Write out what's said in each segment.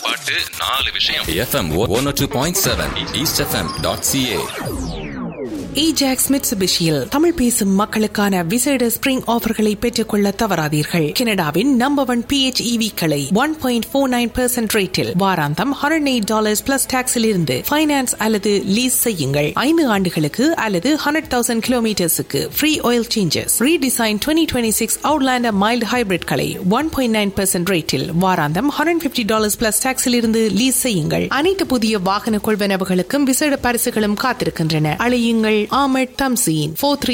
பாட்டு 4 விஷயம். FM 102.7 eastfm.ca. Ajax Mitsubishiயில் Tamil பேசும் மக்களுக்கான விசேட ஸ்பிரிங் ஆஃபர்களை பெற்றுக்கொள்ள தவறாதீர்கள். கனடாவின் நம்பர் 1 PHEV களை 1.49% ரேட்டில் வாராந்தம் $108 பிளஸ் டாக்ஸில் இருந்து ஃபைனான்ஸ் அல்லது லீஸ் செய்யுங்கள். 5 ஆண்டுகளுக்கு அல்லது 100,000 கிலோமீட்டர்ஸுக்கு free oil changes. Redesign 2026 Outlander mild hybrid களை 1.9% ரேட்டில் வாராந்தம் $150 பிளஸ் டாக்ஸில் இருந்து லீஸ் செய்யுங்கள். அனைத்து புதிய வாகன கொள்வனவுகளுக்கும் விசேட பரிசுகளும் காத்திருக்கின்றன. அழையுங்கள் Ahmed Tamzeen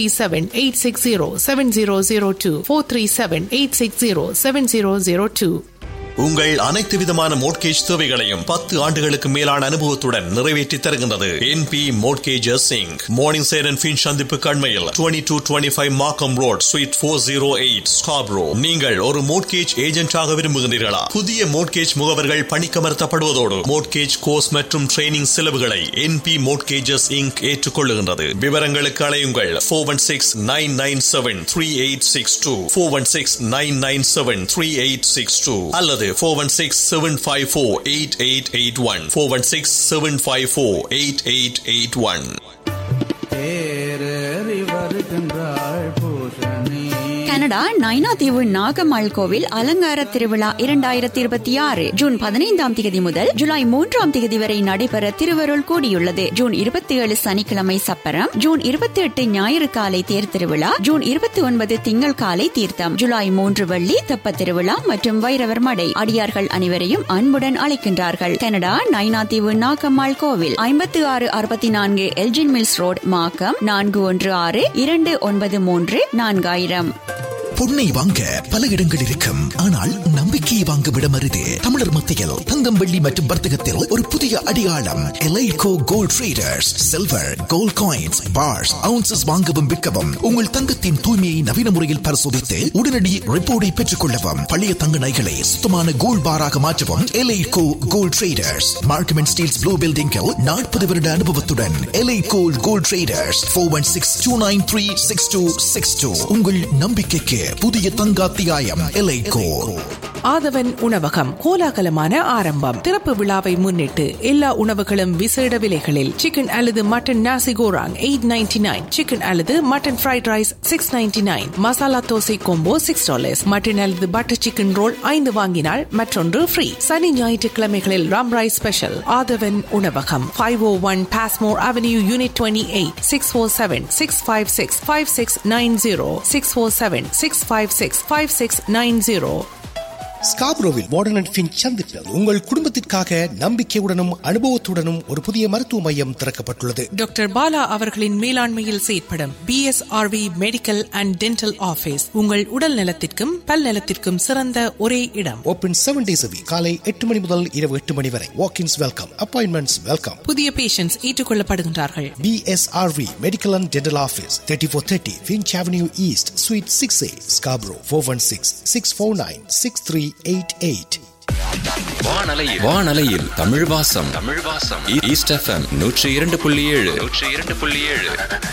437-860-7002 437-860-7002. உங்கள் அனைத்து விதமான மோட்கேஜ் தேவைகளையும் 10 ஆண்டுகளுக்கு மேலான அனுபவத்துடன் நிறைவேற்றி தருகின்றது NP Mortgages Inc. Morning Side and Finch சந்திப்பு கண்மையில் 2225 Markham Road Suite 408 Scarborough. நீங்கள் ஒரு மோட்கேஜ் ஏஜென்டாக விரும்புகிறீர்களா? புதிய மோட்கேஜ் முகவர்கள் பணிக்கமர்த்தப்படுவதோடு மோட்கேஜ் கோர்ஸ் மற்றும் ட்ரைனிங் செலவுகளை NP Mortgages Inc. ஏற்றுக்கொள்ளுகின்றது. விவரங்களுக்கு அழையுங்கள் 416-997-3862 416-997-3862 அல்லது 416-754-8881 416-754-8881. கனடா நைனாதீவு நாகம்மாள் கோவில் அலங்கார திருவிழா 2026 ஜூன் 15ஆம் தேதி முதல் ஜூலை 3ஆம் தேதி வரை நடைபெற திருவருள் கூடியுள்ளது. ஜூன் 27 சனிக்கிழமை சப்பரம், ஜூன் 28 ஞாயிறு காலை தேர் திருவிழா, ஜூன் 29 திங்கள் காலை தீர்த்தம், ஜூலை 3 வெள்ளி தெப்ப திருவிழா மற்றும் வைரவர் மடை. அடியார்கள் அனைவரையும் அன்புடன் அழைக்கின்றார்கள். கனடா நைனாதீவு நாகம்மாள் கோவில் 5664 எல்ஜின் மில்ஸ் ரோட் மாக்கம் 4162934000. பொன்னை வாங்க பல இடங்கள் இருக்கும், ஆனால் நம்பிக்கையை வாங்கும் இடம் அரிது. தமிழர் மத்தியில் தங்கம் வெள்ளி மற்றும் வர்த்தகத்தில் ஒரு புதிய அடையாளம் எலைகோ gold traders. Silver gold coins parse ounces வாங்கவும் விற்கவும், உங்கள் தங்கத்தின் தூய்மையை நவீன முறையில் பரிசோதித்து உடனடி ரிப்போர்ட்டை பெற்றுக் கொள்ளவும், பழைய தங்க நகைகளை சுத்தமான கோல்ட் பாராக மாற்றவும் எலைகோ gold traders. Markham and Steeles blue பில்டிங்கில் 40 வருட அனுபவத்துடன் எலைகோ கோல்ட் ட்ரேடர்ஸ். 416-293-6262. உங்கள் நம்பிக்கைக்கு புதிய தங்காத்தியாயம் எலைகோ. ஆதவன் உணவகம் கோலாகலமான ஆரம்பம். திறப்பு விழாவை முன்னிட்டு எல்லா உணவுகளும் விசேட விலைகளில். சிக்கன் அல்லது மட்டன் நாசி கோராங் $8.99, சிக்கன் அல்லது mutton fried rice $6.99, masala dosa combo $6, mutton அல்லது பட்டர் சிக்கன் ரோல் 5 வாங்கினால் மற்றொன்று ஃப்ரீ. சனி ஞாயிற்றுக்கிழமைகளில் ராம் ரைஸ் ஸ்பெஷல். ஆதவன் உணவகம் 501 Passmore Avenue Unit 28 647-656-5690 647-656-5690. ஸ்காப்ரோவில் warden and Finch சந்திப்பில் உங்கள் குடும்பத்திற்காக நம்பிக்கையுடனும் அனுபவத்துடனும் ஒரு புதிய மருத்துவ மையம் திறக்கப்பட்டுள்ளது. டாக்டர் பாலா அவர்களின் மேலாண்மையில் செயற்படும் BSRV medical and dental office உங்கள் உடல் நலத்திற்கும் பல் நலத்திற்கும் சிறந்த ஒரே இடம். Open 7 days a week. காலை 8 மணி முதல் இரவு 8 மணி வரை. Walk-ins welcome, appointments welcome. புதிய patients ஏற்றுக்கொள்ளப்படுகின்றார்கள். BSRV medical and dental office 3430 Finch Avenue East Suite 6A Scarborough 416-649-6388. வானலையில் தமிழ் வாசம் ஈஸ்ட் FM 102.7